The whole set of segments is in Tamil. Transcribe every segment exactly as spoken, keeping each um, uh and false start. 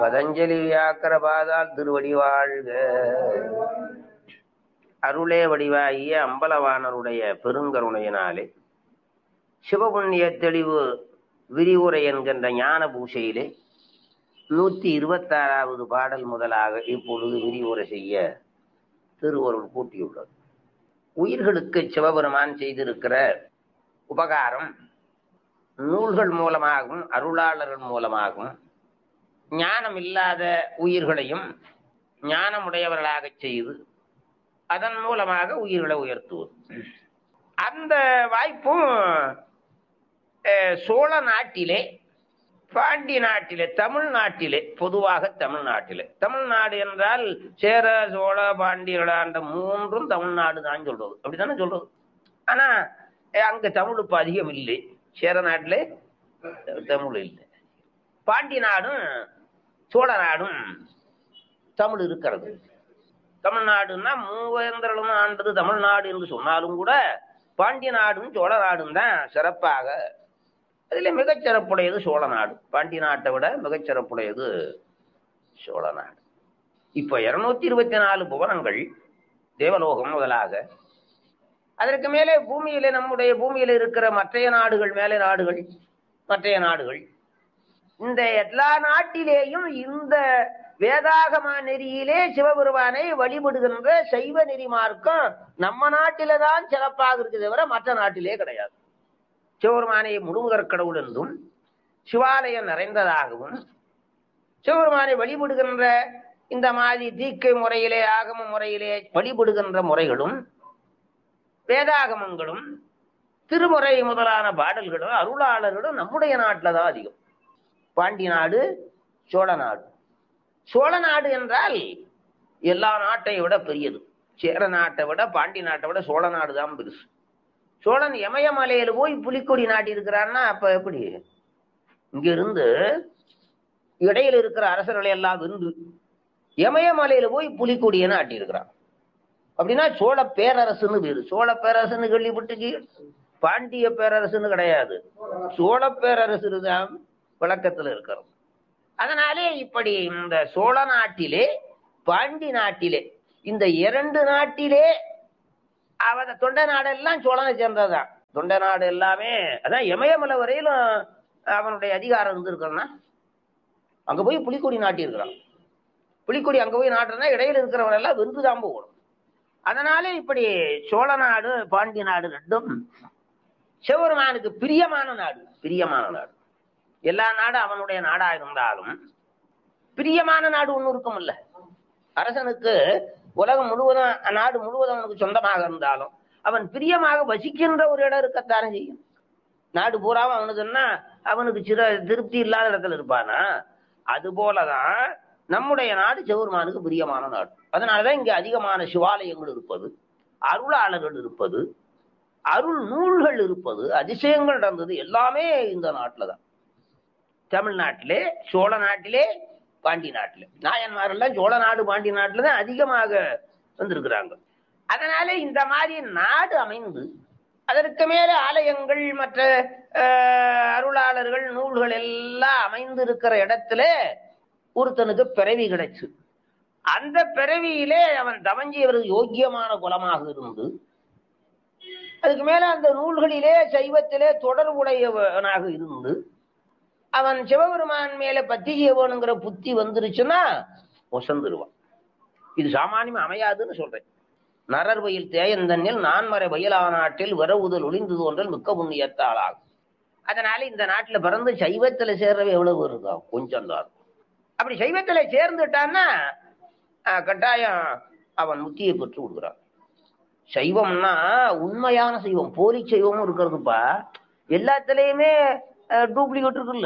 பதஞ்சலி வியாக்கர பாதால் திருவடி வாழ்க. அருளே வடிவாகிய அம்பலவாணருடைய பெருங்கருணையினாலே சிவபுண்ணிய தெளிவு விரிவுரை என்கின்ற ஞான பூஷையிலே நூத்தி இருபத்தி ஆறாவது பாடல் முதலாக இப்பொழுது விரிவுரை செய்ய திருவருள் கூட்டியுள்ளது. உயிர்களுக்கு சிவபெருமான் செய்திருக்கிற உபகாரம் நூல்கள் மூலமாகவும் அருளாளர்கள் மூலமாகவும் ஞானம் இல்லாத உயிர்களையும் ஞானமுடையவர்களாக செய்து அதன் மூலமாக உயிர்களை உயர்த்துவது. அந்த வாய்ப்பும் சோழ நாட்டிலே, பாண்டி நாட்டிலே, தமிழ்நாட்டிலே, பொதுவாக தமிழ்நாட்டிலே, தமிழ்நாடு என்றால் சேர சோழ பாண்டியர்கள அந்த மூன்றும் தமிழ்நாடு தான் சொல்றது, அப்படித்தானே சொல்றது. ஆனா அங்க தமிழ் இப்ப அதிகம் இல்லை. சேர நாட்டிலே தமிழ் இல்லை. பாண்டி நாடும் சோழ நாடும் தமிழ் இருக்கிறது. தமிழ்நாடுன்னா மூவேந்திரர்களும் ஆண்டது தமிழ்நாடு என்று சொன்னாலும் கூட பாண்டிய நாடும் சோழ நாடும் தான் சிறப்பாக, அதில் மிகச்சிறப்புடையது சோழ நாடு. பாண்டிய நாட்டை விட மிகச்சிறப்புடையது சோழ நாடு. இப்ப இருநூத்தி இருபத்தி நாலு புவனங்கள் தேவலோகம் முதலாக, அதற்கு மேலே பூமியில நம்முடைய பூமியில இருக்கிற மற்றைய நாடுகள், மேலை நாடுகள், மற்றைய நாடுகள், இந்த எல்லா நாட்டிலேயும் இந்த வேதாகம நெறியிலே சிவபெருமானை வழிபடுகின்ற சைவ நெறி மார்க்கம் நம்ம நாட்டில தான் சிறப்பாக இருக்குது, தவிர மற்ற நாட்டிலே கிடையாது. சிவபெருமானை முழுமுதற் கடவுள் என்றும் சிவாலயம் நிறைந்ததாகவும் சிவபெருமானை வழிபடுகின்ற இந்த மாதிரி தீக்கை முறையிலே ஆகம முறையிலே வழிபடுகின்ற முறைகளும் வேதாகமங்களும் திருமுறை முதலான பாடல்களும் அருளாளர்களும் நம்முடைய நாட்டில தான் அதிகம். பாண்டி நாடு, சோழ நாடு. சோழ நாடு என்றால் எல்லா நாட்டையும் விட பெரியது. சேர நாட்டை விட பாண்டி நாட்டை விட சோழ நாடு தான் பெருசு. சோழன் இமயமலையில போய் புலிக்கொடி நாட்டி இருக்கிறான்னா அப்ப எப்படி? இங்க இருந்து இடையில இருக்கிற அரசர்களை எல்லாம் வென்று இமயமலையில போய் புலிக்கொடியை நாட்டி இருக்கிறான். அப்படின்னா சோழ பேரரசுன்னு பேரு. சோழ பேரரசுன்னு கேள்விப்பட்டு, பாண்டிய பேரரசுன்னு கிடையாது, சோழ பேரரசு தான் விளக்கத்துல இருக்கிறோம். அதனாலே இப்படி இந்த சோழ நாட்டிலே, பாண்டி நாட்டிலே, இந்த இரண்டு நாட்டிலே அவன் தொண்டை நாடெல்லாம் சோழனை சேர்ந்ததுதான். தொண்டை நாடு எல்லாமே அதான் இமயமலை வரையிலும் அவனுடைய அதிகாரம் இருந்திருக்கிறன்னா அங்க போய் புலிக்கொடி நாட்டி இருக்கிறான். புலிக்கொடி அங்க போய் நாட்டுறனா இடையில இருக்கிறவன் எல்லாம் வென்றுதான் போகணும். அதனாலே இப்படி சோழ நாடு, பாண்டி நாடு ரெண்டும் சிவபெருமானுக்கு பிரியமான நாடு. பிரியமான நாடு. எல்லா நாடும் அவனுடைய நாடா இருந்தாலும் பிரியமான நாடு ஒண்ணு இருக்கும் இல்ல. அரசனுக்கு உலகம் முழுவதும், நாடு முழுவதும் அவனுக்கு சொந்தமாக இருந்தாலும் அவன் பிரியமாக வசிக்கின்ற ஒரு இடம் இருக்கத்தானே செய்யும். நாடு பூராவும் அவனுக்குன்னா அவனுக்கு சிற திருப்தி இல்லாத இடத்துல இருப்பானா, அது போலதான் நம்முடைய நாடு சிவபெருமானுக்கு பிரியமான நாடு. அதனாலதான் இங்க அதிகமான சிவாலயங்கள் இருப்பது, அருளாளர்கள் இருப்பது, அருள் நூல்கள் இருப்பது, அதிசயங்கள் நடந்தது எல்லாமே இந்த நாட்டுலதான். தமிழ்நாட்டிலே, சோழ நாட்டிலே, பாண்டி நாட்டிலே. நாயன்மாரெல்லாம் சோழ நாடு, பாண்டி நாட்டுலதான் அதிகமாக வந்திருக்கிறாங்க. அதனால இந்த மாதிரி நாடு அமைந்து அதற்கு மேல ஆலயங்கள், மற்ற அருளாளர்கள், நூல்கள் எல்லாம் அமைந்து இருக்கிற இடத்துல ஒருத்தனுக்கு பிறவி கிடைச்சு. அந்த பிறவியிலே அவன் தவஞ்சியவருக்கு யோக்கியமான குலமாக இருந்து, அதுக்கு மேல அந்த நூல்களிலே சைவத்திலே தொடர்புடையவனாக இருந்து அவன் சிவபெருமான் மேல பத்தி செய்யணுங்கிற புத்தி வந்துருச்சுன்னா ஒசந்துருவான். இது சாமானியம் அமையாதுன்னு சொல்றேன். நரர் வயல் தேயந்தன்னில் நான்மறை வயலா நாட்டில் வரவுதல் ஒளிந்து தோன்றல் மிக்க புண்ணியத்தால் ஆகும். அதனால இந்த நாட்டுல பிறந்து சைவத்துல சேர்றவை எவ்வளவு இருக்கா? கொஞ்சம் தான். அப்படி சைவத்துல சேர்ந்துட்டான்னா கட்டாயம் அவன் முத்தியை பெற்று கொடுக்குறான். சைவம்னா உண்மையான சைவம், போலி சைவமும் இருக்கிறதுப்பா. எல்லாத்துலயுமே டூப்ளிகேட் இருக்குல்ல,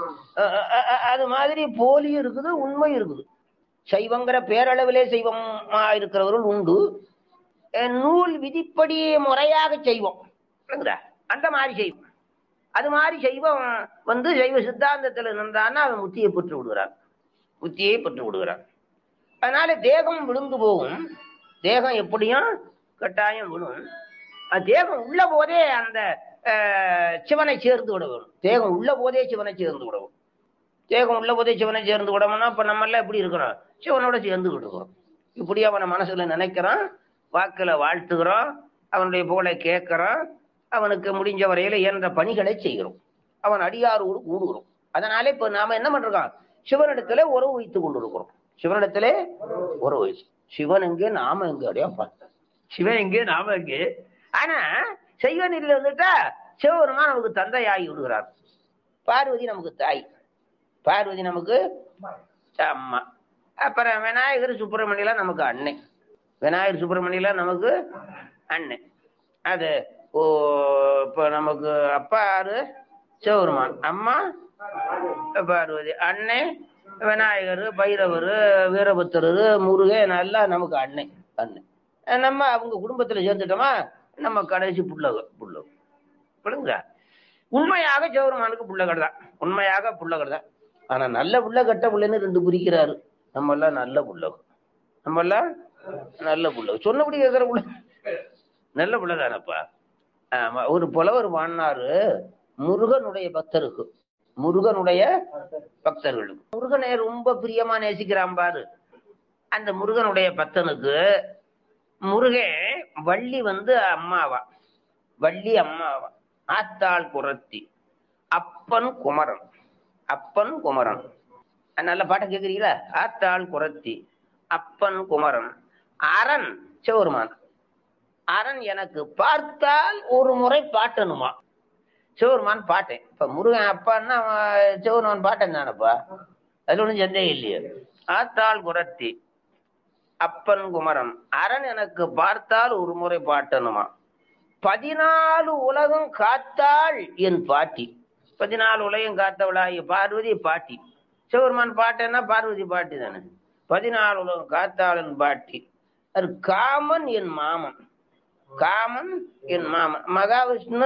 அது மாதிரி போலியும் இருக்குது, உண்மை இருக்குது. சைவங்கிற பேரளவிலே சைவமா இருக்கிறவர்கள் உண்டு. நூல் விதிப்படி முறையாக செய்வோம் அந்த மாதிரி செய்வோம். அது மாதிரி செய்வம் வந்து சைவ சித்தாந்தத்துல நின்றான்னா அவன் முத்தியை பெற்று விடுகிறான். புத்தியை பெற்று விடுகிறான். அதனால தேகம் விழுந்து போகும். தேகம் எப்படியும் கட்டாயம் விழும். தேகம் உள்ள போதே அந்த சிவனை சேர்ந்து விட வேணும். தேகம் உள்ள போதே சிவனை சேர்ந்து விடவும். தேகம் உள்ள போதே சிவனை சேர்ந்து விடணும்னா இப்ப நம்ம எல்லாம் எப்படி இருக்கிறோம்? சிவனோட சேர்ந்துகிட்டு இருக்கிறோம். இப்படி அவனை மனசுல நினைக்கிறான், வாக்குல வாழ்த்துகிறோம், அவனுடைய புகழை கேட்கிறோம், அவனுக்கு முடிஞ்ச வரையில இயன்ற பணிகளை செய்கிறோம், அவன் அடியாரோடு கூடுகிறோம். அதனால இப்ப நாம என்ன பண்றோம்? சிவனிடத்துல உறவு வைத்துக் கொண்டிருக்கிறோம். சிவனிடத்துல உறவு வைத்து சிவன் எங்கே நாம எங்கே அடையா பார்த்தோம். சிவன் எங்கே நாம எங்கே. ஆனா சைவ நெறியில வந்துட்டா சிவபெருமான் நமக்கு தந்தையாகி விடுகிறார். பார்வதி நமக்கு தாய், பார்வதி நமக்கு அம்மா. அப்புறம் விநாயகர் சுப்பிரமணியெல்லாம் நமக்கு அன்னை, விநாயகர் சுப்பிரமணியெல்லாம் நமக்கு அன்னை. அது ஓ இப்ப நமக்கு அப்பா யாரு? சிவபெருமான், அம்மா பார்வதி, அன்னை விநாயகர், பைரவர், வீரபத்திரர், முருகன் எல்லாம் நமக்கு அன்னை அன்னை. நம்ம அவங்க குடும்பத்துல சேர்ந்துட்டோமா நம்ம கடைசி புள்ளக புள்ளக புள்ளுங்க. உண்மையாக சிவபெருமானுக்கு புள்ளகர் தான், உண்மையாக புள்ளகர் தான். ஆனா நல்ல புள்ள கட்ட புள்ளன்னு ரெண்டு குறிக்கிறாரு. நம்ம எல்லாம் நல்ல புள்ளகம், நம்ம எல்லாம் நல்ல புள்ளகம், சொன்னபடி கேட்கிற புள்ள நல்ல புள்ள தானப்பா. ஆமா, ஒரு புலவர் வாங்கினாரு முருகனுடைய பக்தருக்கு, முருகனுடைய பக்தர்களுக்கு. முருகனை ரொம்ப பிரியமா நேசிக்கிறான் பாரு. அந்த முருகனுடைய பக்தனுக்கு முருகன் வள்ளி வந்து அம்மாவா, வள்ளி அம்மாவா, ஆத்தாள் குரத்தி, அப்பன் குமரன், அப்பன் குமரன். நல்ல பாட்டை கேட்குறீங்களா? ஆத்தாள் குரத்தி, அப்பன் குமரன், அரண் சிவபெருமான். அரண் எனக்கு பார்த்தால் ஒரு முறை பாட்டணுமா. சிவபெருமான் பாட்டேன். இப்ப முருகன் அப்பான்னா சிவபெருமான் பாட்டன் தானப்பா, அதுல ஒன்றும் சந்தேகம் இல்லையே. ஆத்தாள் குரத்தி, அப்பன் குமரன், அரண் எனக்கு பார்த்தால் ஒரு முறை பாட்டணுமா. பதினாலு உலகம் காத்தாள் என் பாட்டி, பதினாலு உலகம் காத்தவளாகிய பார்வதி பாட்டி. சிவபெருமான் பாட்டேன்னா பார்வதி பாட்டி தானே. பதினாலு உலகம் காத்தாள் என் பாட்டி. அது காமன் என் மாமன், காமன் என் மாமன். மகாவிஷ்ணு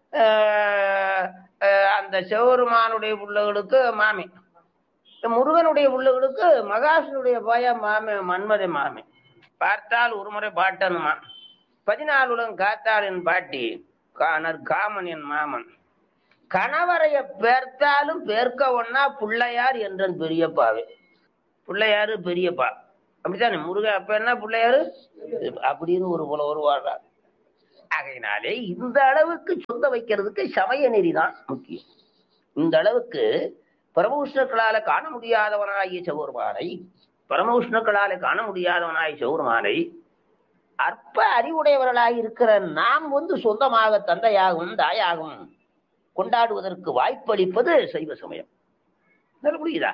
அந்த சிவபெருமானுடைய பிள்ளைகளுக்கு மாமி, முருகனுடைய பிள்ளைகளுக்கு மகாவிஷ்ணுடைய பய மாமே மன்மதை மாமே. பார்த்தால் ஒரு முறை பாட்டனுமா. பதினாலு உலகம் காத்தாள் என் பாட்டி, காமன் என் மாமன். கணவரைய பேர்த்தாலும் பேர்க்க ஒன்னா பிள்ளையார் என்றன் பெரியப்பாவே. பிள்ளையாரு பெரியப்பா அப்படித்தானே. முருகன் அப்ப என்ன பிள்ளையாரு அப்படின்னு ஒரு போல ஒரு வாழ்றார். ஆகையினாலே இந்த அளவுக்கு சொந்த வைக்கிறதுக்கு சமய நெறிதான் முக்கியம். இந்த அளவுக்கு பரமவிஷ்ணுக்களால காண முடியாதவனாகிய சிவபெருமானை, பரமவிஷ்ணுக்களால காண முடியாதவனாகிய சிவபெருமானை அற்ப அறிவுடையவர்களாக இருக்கிற நாம் வந்து சொந்தமாக தந்தையாகவும் தாயாகவும் கொண்டாடுவதற்கு வாய்ப்பளிப்பது சைவ சமயம். புரியுதா?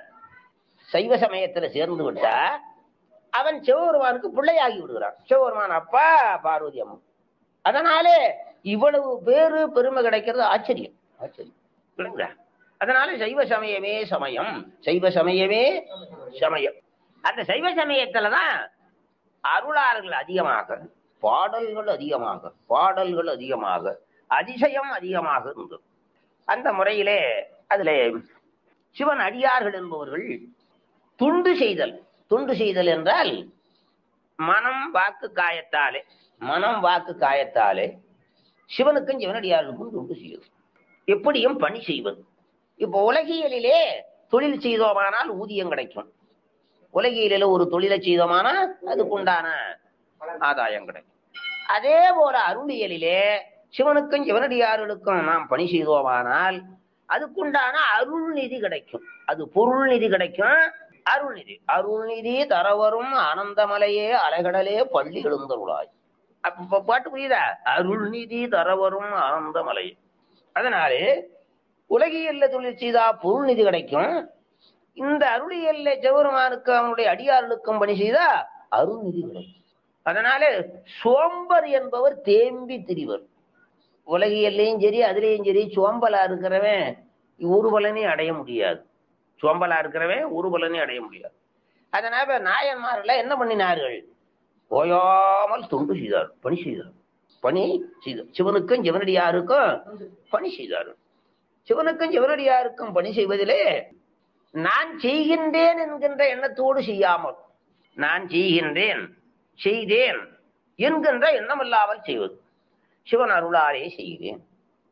சைவ சமயத்துல சேர்ந்து விட்டா அவன் சிவபெருமானுக்கு பிள்ளையாகி விடுகிறான். சிவபெருமான் அப்பா, பார்வதி அம்மா. அதனாலே இவ்வளவு பேரு பெருமை கிடைக்கிறது ஆச்சரியம், ஆச்சரியம். அதனால சைவ சமயமே சமயம், சைவ சமயமே சமயம். அந்த சைவ சமயத்துலதான் அருளாளர்கள் அதிகமாக, பாடல்கள் அதிகமாக, பாடல்கள் அதிகமாக, அதிசயம் அதிகமாக இருந்தது. அந்த முறையிலே அதுல சிவன் அடியார்கள் என்பவர்கள் துண்டு செய்தல், துண்டு செய்தல் என்றால் மனம் வாக்கு காயத்தாலே, மனம் வாக்கு காயத்தாலே சிவனுக்கும் சிவனடியார்களுக்கும் துண்டு செய்வது, எப்படியும் பணி செய்வது. இப்போ உலகியலிலே தொழில் செய்தோமானால் ஊதியம் கிடைக்கும், உலகியலில ஒரு தொழிலை செய்தோமானால் அதுக்குண்டான ஆதாயம் கிடைக்கும். அதே போல அருளியலிலே சிவனுக்கும் சிவனடியார்களுக்கும் நாம் பணி செய்தோமானால் அதுக்குண்டான அருள் நிதி கிடைக்கும், அது பொருள் நிதி கிடைக்கும். அருள்நிதி, அருள்நிதி தரவரும் ஆனந்தமலையே அலைகடலே பள்ளி எழுந்தருளாய். அப்ப பாட்டு புரியுதா? அருள்நிதி தரவரும் ஆனந்தமலையே. அதனாலே உலகியல்ல தொழில் செய்தா பொருள் நிதி கிடைக்கும். இந்த அருளியல்ல சிவபெருமானுக்கு அவனுடைய அடியார்களுக்கும் பணி செய்தா அருள் நிதி கிடைக்கும். அதனாலே சோம்பர் என்பவர் தேம்பி திரிவர். உலகியல்லையும் சரி அதுலேயும் சரி சோம்பலா இருக்கிறவன் ஒரு பலனையும் அடைய முடியாது, சோம்பலா இருக்கிறவன் ஒரு பலனையும் அடைய முடியாது. அதனால நாயன்மார்கள் என்ன பண்ணினார்கள்? ஓயாமல் தொண்டு செய்தார், பணி செய்தார், பணி செய்தார். சிவனுக்கும் சிவனடியாருக்கும் பணி செய்தார்கள். சிவனுக்கும் சிவனடியாருக்கும் பணி செய்வதிலே நான் செய்கின்றேன் என்கின்ற எண்ணத்தோடு செய்யாமல், நான் செய்கின்றேன் செய்தேன் என்கின்ற எண்ணம் இல்லாமல் செய்வது. சிவன் அருளாலே செய்கிறேன்,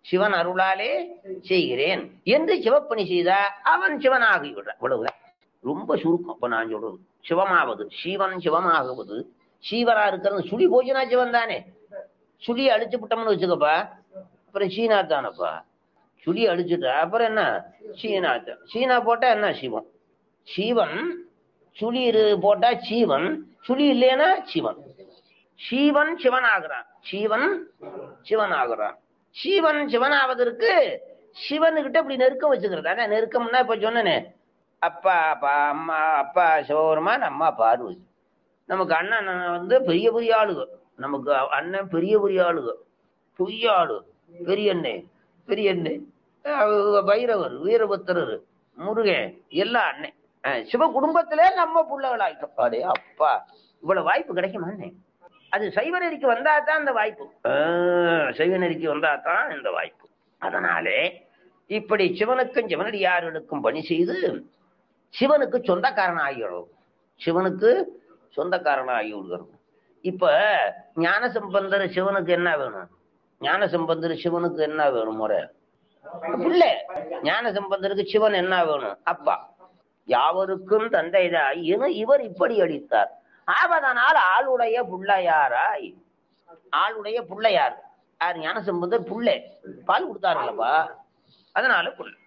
சிவன் அருளாலே செய்கிறேன் என்று சிவப்பணி செய்தா அவன் சிவனாகி விடுறான். இவ்வளவுதான், ரொம்ப சுருக்கம். இப்ப நான் சொல்றது சிவமாவது, சிவன் சிவமாகுவது, சீவரா இருக்கிறது. சுழி போச்சுனா சிவன் தானே. சுழியை அழிச்சு விட்டோம்னு வச்சுக்கப்பா, அப்புறம் சீனாத்தானப்பா. சுழியை அழிச்சுட்டா அப்புறம் என்ன? சீனாத்தான். சீனா போட்டா என்ன? சிவன். சிவன் சுழி போட்டா சீவன், சுழி இல்லைன்னா சிவன். சீவன் சிவன் ஆகிறான், சீவன் சிவன் ஆகிறான். சீவன் சிவனாவதற்கு சிவனுக்கிட்ட இப்படி நெருக்கம் வச்சுக்கிறது. அதான் நெருக்கம்னா இப்ப சொன்னனே, அப்பா அப்பா அம்மா, அப்பா சிவபெருமான், அம்மா பார்வதி. நமக்கு அண்ணன் வந்து பெரிய பெரிய ஆளுக. நமக்கு அண்ணன் பெரிய பெரிய ஆளுக, பெரிய ஆளு, பெரிய அண்ணே, பெரிய அண்ணே, பைரவர், வீரபத்திரர், முருகன், எல்லாம் அண்ணன். சிவ குடும்பத்திலே நம்ம பிள்ளைகள் ஆயிட்டோம். அடே அப்பா, இவ்வளவு வாய்ப்பு கிடைக்குமா? அது சைவ நெறிக்கு வந்தா தான் இந்த வாய்ப்பு. சைவ நெறிக்கு வந்தா தான் இந்த வாய்ப்பு. அதனாலே இப்படி சிவனுக்கும் சிவனடியார்களுக்கும் பணி செய்து சிவனுக்கு சொந்தக்காரன் ஆகியோம். சிவனுக்கு சொந்தக்காரன் ஆகி விடுகிறோம். இப்ப ஞானசம்பந்தர் சிவனுக்கு என்ன வேணும்? ஞானசம்பந்தர் சிவனுக்கு என்ன வேணும்? முறை பிள்ளை. ஞானசம்பந்தருக்கு சிவன் என்ன வேணும்? அப்பா. யாவருக்கும் தந்தைதாய் என இவர் இப்படி அளித்தார். ஆவதனால் ஆளுடைய புள்ளையாராய். ஆளுடைய புள்ளையார் யார்? ஞானசம்பந்தர் புள்ளை. பால் கொடுத்தாருல்லப்பா, அதனால புள்ளை.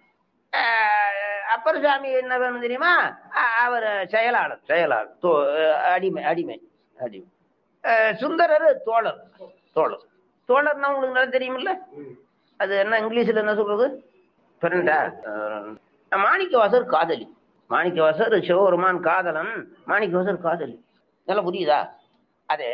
அப்பர் சாமி என்ன வேணும் தெரியுமா? அவர் செயலாளர், செயலாளர், அடிமை, அடிமை, அடிமை. சுந்தரர் தோழர், தோழர். தோழர்னா உங்களுக்கு நல்லா தெரியுமில்ல, அது என்ன இங்கிலீஷ்ல என்ன சொல்றது? ஃப்ரெண்டா? மாணிக்கவாசர் காதலி. மாணிக்கவாசர் சிவபெருமான் காதலன், மாணிக்கவாசர் காதலி. நல்லா புரியுதா? அதே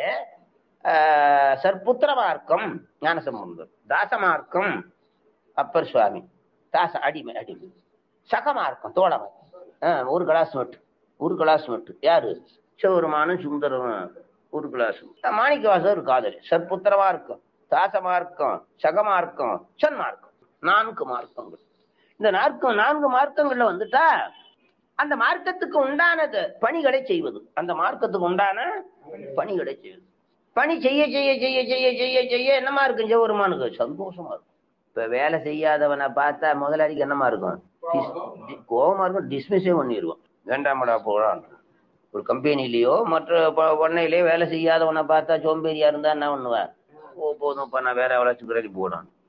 சற்புத்திர மார்க்கம் ஞானசம்பந்தர், தாசமார்க்கம் அப்பர் சுவாமி, தாச அடிமை, அடிமை. சகமார்க்கம் தோழமை. ஒரு கிளாஸ் நோட்டு, ஒரு கிளாஸ் நோட்டு. யாரு? சிவபெருமானும் சுந்தரம் ஒரு கிளாஸ். மாணிக்கவாசர் காதலி. சற்புத்திர மார்க்கம், தாசமார்க்கம், சகமார்க்கம், சன்மார்க்கம். நான்கு மார்க்கங்கள். இந்த நான்கு நான்கு மார்க்கங்கள்ல வந்துட்டா அந்த மார்க்கத்துக்கு உண்டானது பணிகளை செய்வது. அந்த மார்க்கத்துக்கு உண்டான பணிகளை செய்வது. பணி செய்ய செய்ய செய்ய செய்ய செய்ய செய்ய என்னமா இருக்கும்? சிவபெருமானுக்கு சந்தோஷமா இருக்கும். இப்ப வேலை செய்யாதவனை பார்த்தா முதலாளிக்கு என்னமா இருக்கும்? கோபமா இருக்கும், டிஸ்மிஸே பண்ணிடுவோம். வேண்டாமடா போறான். ஒரு கம்பெனிலேயோ மற்ற பண்ணையிலேயோ வேலை செய்யாதவனை பார்த்தா சோம்பேறியா இருந்தா என்ன பண்ணுவேன்? ஓ போதும்ப்பா, நான் வேற எவ்வளோ போடான்.